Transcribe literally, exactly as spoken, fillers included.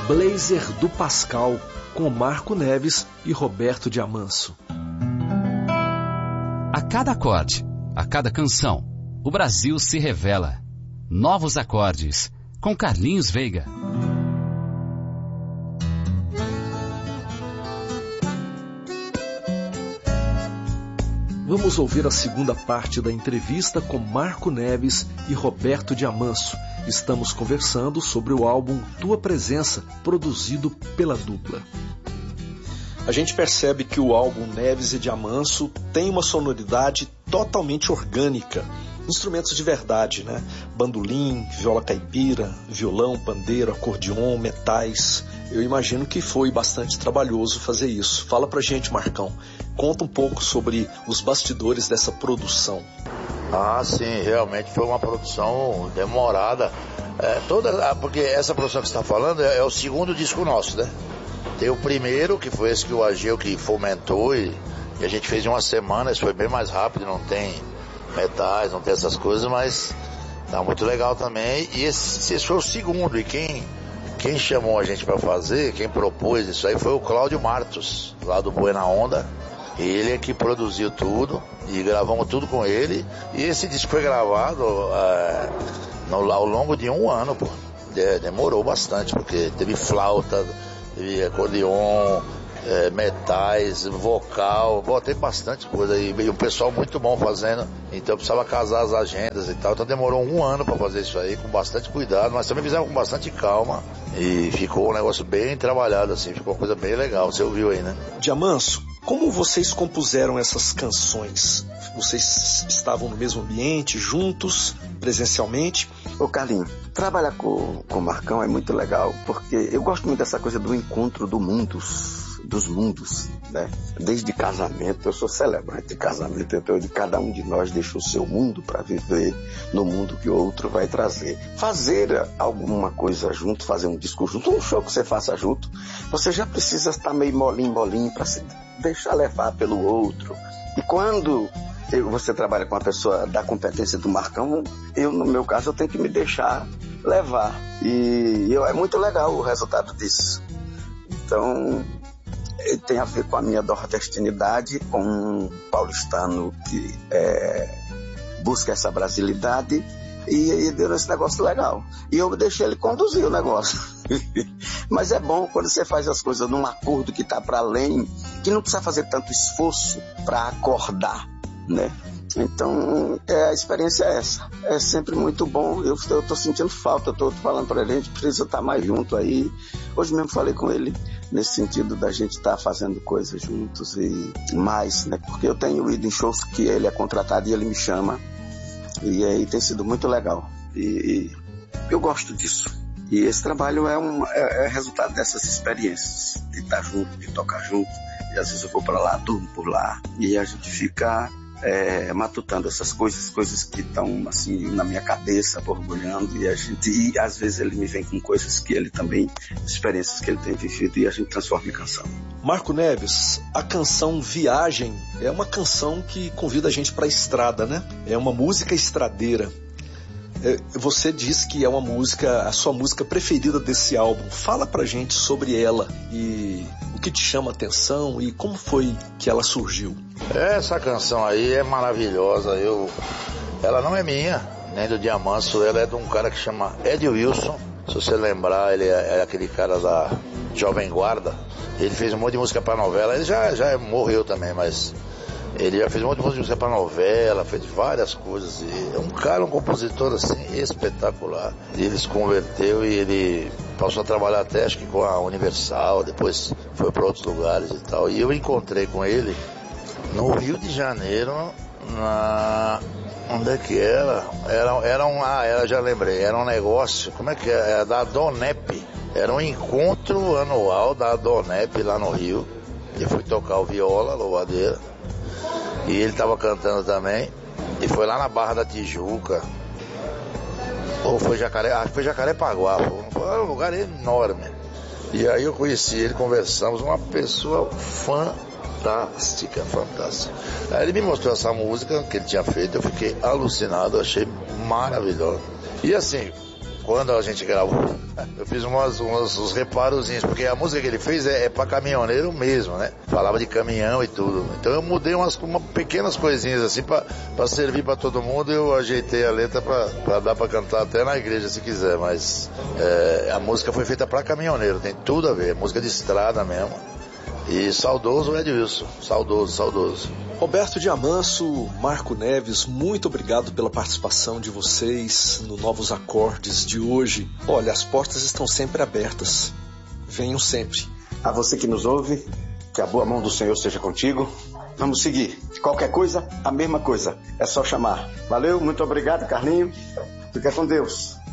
Blazer do Pascal, com Marco Neves e Roberto de Amanso. A cada acorde, a cada canção, o Brasil se revela. Novos acordes, com Carlinhos Veiga. Vamos ouvir a segunda parte da entrevista com Marco Neves e Roberto de Amanso. Estamos conversando sobre o álbum Tua Presença, produzido pela dupla. A gente percebe que o álbum Neves e de Amanso tem uma sonoridade totalmente orgânica. Instrumentos de verdade, né? Bandolim, viola caipira, violão, pandeiro, acordeon, metais. Eu imagino que foi bastante trabalhoso fazer isso. Fala pra gente, Marcão. Conta um pouco sobre os bastidores dessa produção. Ah, sim, realmente foi uma produção demorada. É, toda, porque essa produção que você está falando é, é o segundo disco nosso, né? Tem o primeiro, que foi esse que o Ageu que fomentou e, e a gente fez em uma semana, isso foi bem mais rápido, não tem metais, não tem essas coisas, mas tá muito legal também. E esse, esse foi o segundo, e quem, quem chamou a gente para fazer, quem propôs isso aí foi o Cláudio Martos, lá do Buena Onda. Ele é que produziu tudo e gravamos tudo com ele. E esse disco foi gravado é, no, ao longo de um ano, pô. De, demorou bastante, porque teve flauta, teve acordeon, é, metais, vocal, botei bastante coisa e, e o pessoal muito bom fazendo, então eu precisava casar as agendas e tal, então demorou um ano para fazer isso aí, com bastante cuidado, mas também fizemos com bastante calma e ficou um negócio bem trabalhado assim, ficou uma coisa bem legal, você ouviu aí, né? De Amanso, como vocês compuseram essas canções? Vocês estavam no mesmo ambiente, juntos, presencialmente? Ô Carlinhos, trabalhar com, com o Marcão é muito legal, porque eu gosto muito dessa coisa do encontro do mundos, dos mundos, né? Desde casamento, eu sou celebrante de casamento, então de cada um de nós deixa o seu mundo para viver no mundo que o outro vai trazer. Fazer alguma coisa junto, fazer um disco junto, um show que você faça junto, você já precisa estar meio molinho, molinho para se deixar levar pelo outro. E quando você trabalha com uma pessoa da competência do Marcão, eu, no meu caso, eu tenho que me deixar levar. E eu, é muito legal o resultado disso. Então, tem a ver com a minha nordestinidade, com um paulistano que é, busca essa brasilidade, e, e deu esse negócio legal. E eu deixei ele conduzir o negócio. Mas é bom quando você faz as coisas num acordo que está para além, que não precisa fazer tanto esforço para acordar, né? Então, é, a experiência é essa. É sempre muito bom. Eu estou sentindo falta, eu estou falando para ele, a gente precisa estar mais junto aí. Hoje mesmo falei com ele nesse sentido da gente estar fazendo coisas juntos e mais, né? Porque eu tenho ido em shows que ele é contratado e ele me chama. E aí tem sido muito legal. E, e eu gosto disso. E esse trabalho é, um, é, é resultado dessas experiências, de estar junto, de tocar junto. E às vezes eu vou para lá, durmo por lá. E a gente fica é, matutando essas coisas, coisas que estão assim na minha cabeça, borbulhando. E, a gente, e às vezes ele me vem com coisas que ele também, experiências que ele tem vivido, e a gente transforma em canção. Marco Neves, a canção Viagem é uma canção que convida a gente para a estrada, né? É uma música estradeira. Você diz que é uma música, a sua música preferida desse álbum. Fala pra gente sobre ela e o que te chama a atenção e como foi que ela surgiu. Essa canção aí é maravilhosa. Eu, ela não é minha, nem do de Amanso, ela é de um cara que chama Ed Wilson. Se você lembrar, ele é, é aquele cara da Jovem Guarda. Ele fez um monte de música pra novela. Ele já, já morreu também, mas ele já fez um monte de música pra novela, fez várias coisas. E é um cara, um compositor assim, espetacular. E ele se converteu e ele passou a trabalhar até, acho que com a Universal, depois foi pra outros lugares e tal. E eu encontrei com ele no Rio de Janeiro, na... onde é que era? Era, era um, ah, era, já lembrei, era um negócio, como é que é? Era da Donep. Era um encontro anual da Donep lá no Rio. E fui tocar o viola, louvadeira. E ele tava cantando também. E foi lá na Barra da Tijuca. Ou foi Jacaré, acho que foi Jacarepaguá. Foi um lugar enorme. E aí eu conheci ele, conversamos, uma pessoa fantástica, fantástica. Aí ele me mostrou essa música que ele tinha feito, eu fiquei alucinado, achei maravilhoso. E assim, quando a gente gravou, eu fiz umas, umas, uns reparozinhos, porque a música que ele fez é, é pra caminhoneiro mesmo, né? Falava de caminhão e tudo. Então eu mudei umas, umas pequenas coisinhas assim pra, pra servir pra todo mundo, e eu ajeitei a letra pra, pra dar pra cantar até na igreja se quiser, mas é, a música foi feita pra caminhoneiro, tem tudo a ver, é música de estrada mesmo. E saudoso Ed Wilson, saudoso, saudoso. Roberto de Amanso, Marco Neves, muito obrigado pela participação de vocês no Novos Acordes de hoje. Olha, as portas estão sempre abertas. Venham sempre. A você que nos ouve, que a boa mão do Senhor seja contigo. Vamos seguir. Qualquer coisa, a mesma coisa. É só chamar. Valeu, muito obrigado, Carlinho. Fica com Deus.